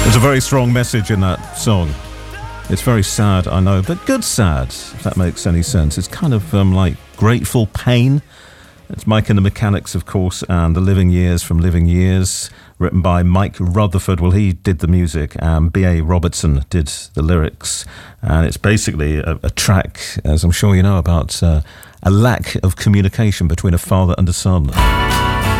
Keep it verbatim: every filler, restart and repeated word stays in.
There's a very strong message in that song. It's very sad, I know, but good sad, if that makes any sense. It's kind of um, like grateful pain. It's Mike and the Mechanics, of course, and The Living Years from Living Years, written by Mike Rutherford. Well, he did the music, and B A Robertson did the lyrics. And it's basically a, a track, as I'm sure you know, about uh, a lack of communication between a father and a son.